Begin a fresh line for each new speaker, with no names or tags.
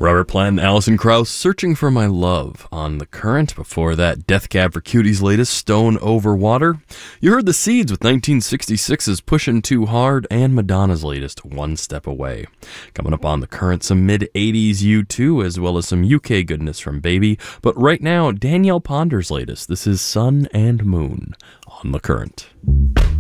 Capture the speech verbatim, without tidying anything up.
Robert Plant and Alison Krauss, Searching for My Love on The Current. Before that, Death Cab for Cutie's latest, Stone Over Water. You heard The Seeds with nineteen sixty-six's Pushin' Too Hard, and Madonna's latest, One Step Away. Coming up on The Current, some mid-eighties U two, as well as some U K goodness from Baby. But right now, Danielle Ponder's latest. This is Sun and Moon on The Current.